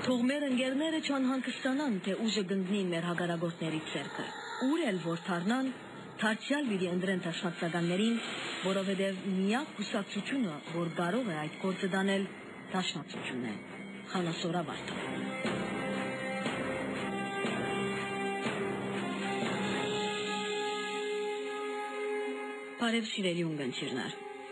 Թող մեր ընկերները չանհանգստանան, թե ուժը գնդնի մեր հագարագործների ցերկը։ Ուր էլ որ թարնան, թարցյալ պիտի ընդրեն դաշնակցականներին, որովհետև միակ կուսակցությունը, որ կարող է այդ գործը դանել, դաշնակցությունն է։ Խանասորավարտ։ Բարև սիրելի ունգընտիրներ։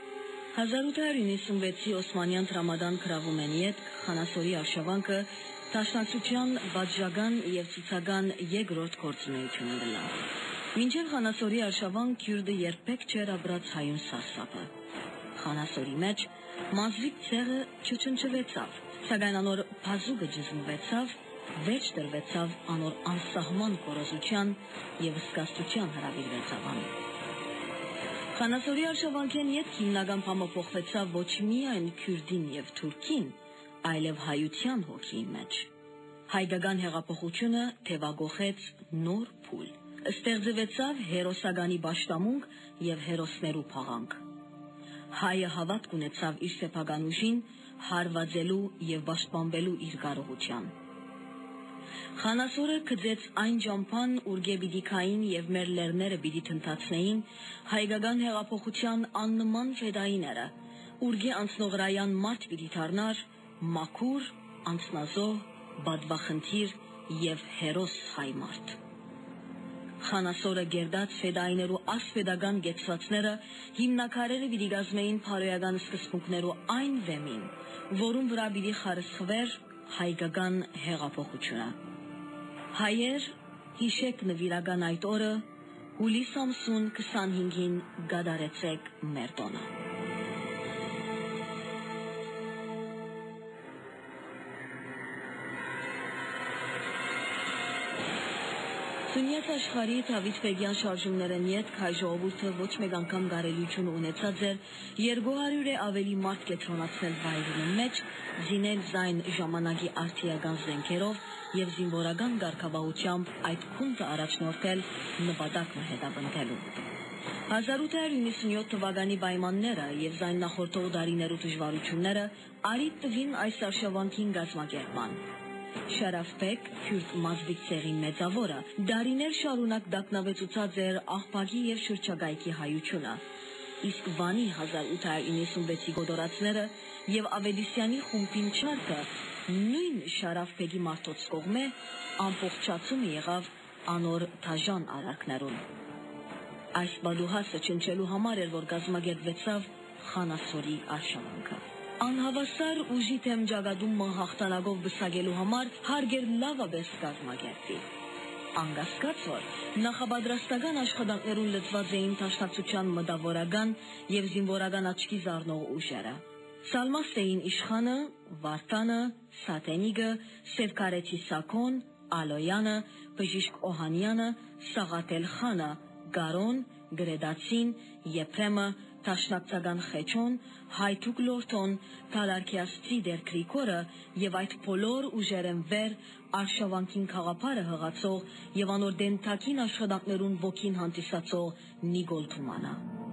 1896-ի Օսմանյան տրամադան քրավումենի հետ Խանասորի արշավանքը դաշնակցության բաժական եւ ցուցական երկրորդ գործունեությունը դրավ։ Մինչև Խանասորի արշավան քյուրդը երբեք չէր ապրած հայուն սարսափը։ Խանասորի մեջ մազվիկ ցեղը չչնչվեցավ, սակայն անոր բազուկը ջզմվեցավ, վեճ դրվեցավ անոր անսահման կորոզության եւ սկաստության հրավիրվեցավ ան։ Խանասորի արշավանքեն յետ հիմնական փամփոխվեցավ ոչ միայն քյուրդին եւ թուրքին, այլև հայության հոգի մեջ։ Հայկական հեղափոխությունը թևագողեց նոր փուլ, ստեղծվեցավ հերոսագանի պաշտամունք եւ հերոսներու փաղանք։ Հայը հավատք ունեցավ իր սեփական ուժին, հարվածելու եւ պաշտպանվելու իր կարողության։ Խանասորը գծեց այն ճամփան, ուր գեբիդիկային եւ մեր լեռները պիտի տնտացնեին հայկական հեղափոխության աննման ֆեդայիները, ուր անցնողրայան մարդ պիտի դառնար մաքուր, անցնազոհ, բադվախնդիր եւ հերոս հայ մարդ։ Խանասորը գերդած ֆեդայիներու ասպետական գեցվածները հիմնակարերը պիտի գազմեին փարոյական սկզբունքներու այն վեմին, որում վրա պիտի խարսխվեր հայկական հեղափոխությունը։ Հայեր, հիշեք նվիրական այդ օրը, հուլիս ամսուն 25-ին գադարեցեք մեր տոնը։ Սունյաց աշխարհի Դավիթ Բեգյան շարժումներն յետ հայ ժողովուրդը ոչ մեկ անգամ գարելություն ունեցած էր 200-ը ավելի մարդ կետրոնացնել վայրենի մեջ, զինել զայն ժամանակի արդիական զենքերով եւ զինվորական ղեկավարությամբ այդ քունտը առաջնորդել նպատակը հետապնդելու։ 1897 թվականի պայմանները եւ զայն նախորդող դարիներու դժվարությունները արիտ տվին այս արշավանքին գազմագերման։ Շարաֆբեկ քյուրդ մազվիկ ցեղի մեծավորը դարիներ շարունակ դակնավեցուցած էր աղբակի եւ շրջակայքի հայությունը, իսկ Վանի 1896-ի գոդորացները եւ Ավետիսյանի խումբին չարքը նույն Շարաֆբեկի մարդոց կողմէ ամբողջացում եղավ անոր դաժան արարքներուն։ Այս բադուհասը չնչելու համար էր, որ գազմագերվեցավ Խանասորի արշավանքը։ Անհավասար ուժի թեմ ջագադումը հաղթանակով բսակելու համար հարգեր լավապես կազմակերպի։ Անկասկած որ նախապատրաստական աշխատանքներուն լծված էին դաշնակցության մտավորական եւ զինվորական աչքի զարնող ուժերը։ Սալմաստ էին Իշխանը, Վարդանը, Սատենիգը, Սևքարեցի Սաքոն, Ալոյանը, Բժիշկ Օհանյանը, Սաղաթել խանը, Գարոն, Գրեդացին, Եփրեմը, Տաշնակցական Խեչոն, Հայթուկ Լորթոն, Թալարքիասցի դեր Գրիգորը եւ այդ բոլոր ուժերեն վեր արշավանքին խաղապարը հղացող եւ անոր դենթակին աշխատանքներուն ոգին հանդիսացող Նիկոլ Թումանը։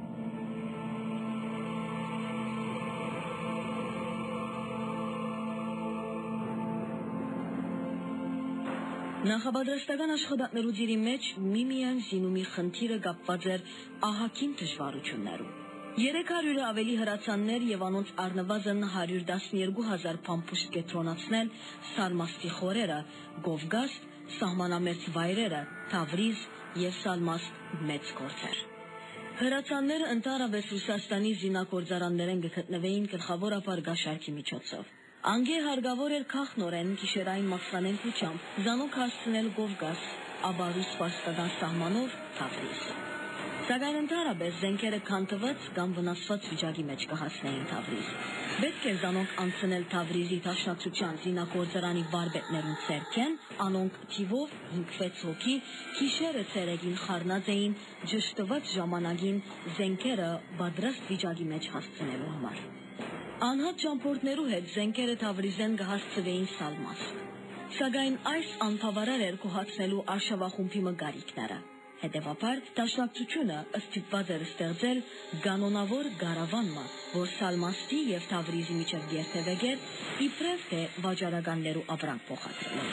Նախապատրաստական աշխատանքներու ձիրի մեջ միմիան զինումի խնդիրը կապված էր ահագին դժվարություններով։ 300-ը ավելի հրացաններ եւ անոնց առնվազն 112,000 փամփուշտ կետրոնացնել Սալմաստի խորերը, Գովգազ, սահմանամերձ վայրերը, Թավրիզ եւ Սալմաստ մեծ գործեր։ Հրացանները ընդառաջ Ռուսաստանի զինագործարաններեն գտնվեին գլխավորապես գաշարքի միջոցով։ Անգե հարգավոր էր քաղնորեն գիշերային մաքսանենքությամբ զանոք հասցնել Գովգազ, ապա ռուս-պարսկական սահմանով Թավրիզ։ Սակայն ընդառաջ զենքերը քանթված կամ վնասված վիճակի մեջ կհասնեին Թավրիզ։ Պետք է զանոնք անցնել Թավրիզի դաշնակցության զինագործարանի վարպետներուն ցերքեն, անոնք թիվով 5-6 հոգի գիշերը ցերեկին խառնած էին ճշտված ժամանակին զենքերը պատրաստ վիճակի մեջ հասցնելու համար։ Անհատ ճամփորդներու հետ զենքերը Թավրիզեն կհասցվեին Սալմաստ։ Սակայն այս անբավարար էր կոհացնելու արշավախումբի մգարիկները։ Հետևաբար դաշնակցությունը ստիպված էր ստեղծել կանոնավոր գարավանմա, որ Սալմաստի եւ Թավրիզի միջև գերտեվեգեր իբրև թե վաճառականներու ապրանք փոխադրել։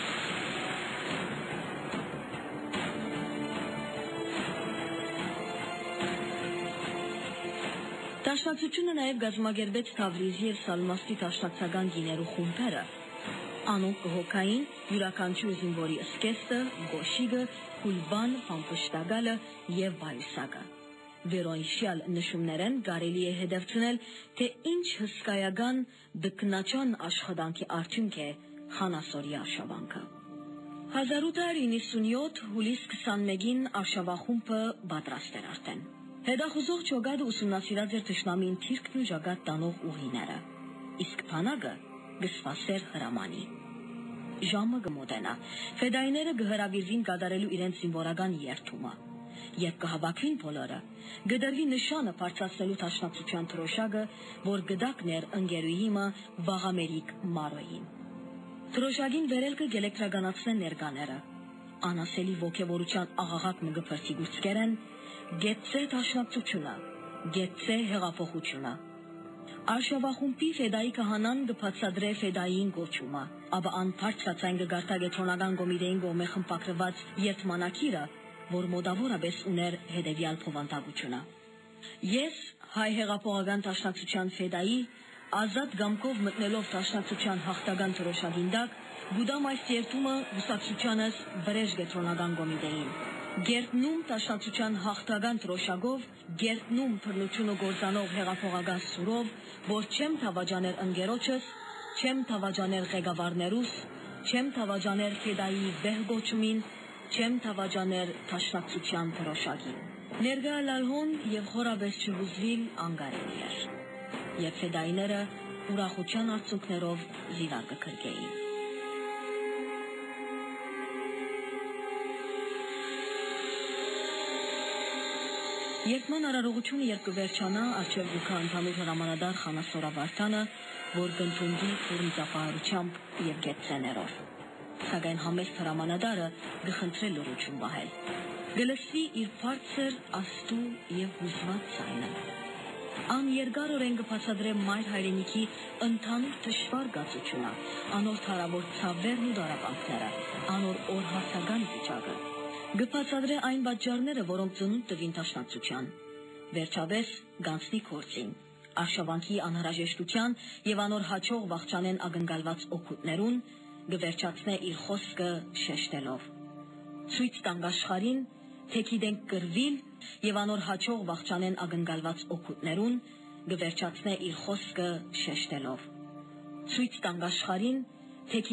Դաշնակցությունը նաեւ գազմագերբեց Թավրիզի եւ Սալմաստի դաշնակցական գիներու խումբերը, անոնք հոգային յուրաքանչյուր զինվորի սկեստը, գոշիգը, խուլբան, փամփշտագալը եւ բայսակը։ Վերոնշյալ նշումներեն կարելի է հետևցնել, թե ինչ հսկայական դկնաճան աշխատանքի արդյունք է Խանասորի արշավանքը։ 1897 հուլիս 21-ին արշավախումբը պատրաստ էր արդեն։ Հետախուզող ճոգադը ուսումնասիրած էր թշնամին թիրքն ու ժագատ տանող ուղիները, իսկ բանակը գսվասեր հրամանի։ Ժամը գմոտենա, ֆեդայները գհրավիրվին կատարելու իրենց զինվորական երթումը։ Երբ կհավաքվին բոլորը, գդրվի նշանը բարձրացնելու դաշնակցության թրոշակը, որ գդակն էր ընկերուհիմը Վաղամերիկ Մարոյին։ Թրոշակին վերելքը գելեկտրականացնեն ներկաները։ Անասելի ոգևորության աղաղակ մը գփրտի գուցկերեն, գեցե դաշնակցությունը, գեցե հեղափոխությունը։ Արշավախումբի ֆեդայի քահանան գբացադրե ֆեդային գոչումը, ապա անփարծացային գարտագետրոնական կոմիտեին կողմէ խմբակրված երթմանակիրը, որ մոտավորապես ուներ հետևյալ փոխանցությունը։ Ես հայ հեղափոխական դաշնակցության ֆեդայի ազատ գամքով մտնելով դաշնակցության հաղթական թրոշակին տակ, գուդամ այս երթումը հուսակցությանս վրեժ գետրոնական կոմիտեին։ Գերտնում դաշնակցության հաղթական թրոշակով, գերտնում բռնությունը գործանող հեղափոխական սուրով, որ չեմ թավաջաներ ընկերոջս, չեմ թավաջաներ ղեկավարներուս, չեմ թավաջաներ ֆեդայի վեհգոչումին, չեմ թավաջաներ դաշնակցության թրոշակին։ Ներգա լալհոն եւ խորաբես չհուզվիլ անկարելի էր։ Եվ ֆեդայները ուրախության արցունքներով զիվար կքրկեին։ Երբման արարողությունը երբ կվերջանա, արջև գուքա ընդհանուր հրամանադար Խանասորա Վարդանը, որ կընդունվի ֆուրմիզապահարությամբ եւ գետցեներով։ Սակայն համեստ հրամանադարը գխնդրել լրություն բահել։ Գլսվի իր բարձր, աստու եւ հուզված ձայնը։ Ան երկարորեն կբացադրե մայր հայրենիքի ընդհանուր դժվար գացությունը, անոր թարավոր ցավերն ու դարապանքները, անոր օրհասական վիճակը։ Գբացադրե այն պատճառները, որոնք ծնունդ տվին դաշնակցության։ Վերջապես գանցնի գործին, արշավանքի անհրաժեշտության եւ անոր հաջող վախճանեն ակնկալված օգուտներուն, գվերջացնե իր խոսքը շեշտելով։ Ցույց տանք աշխարհին, թե գիտենք կրվիլ եւ անոր հաջող վախճանեն ակնկալված օգուտներուն, գվերջացնե իր խոսքը շեշտելով։ Ցույց տանք աշխարհին, թե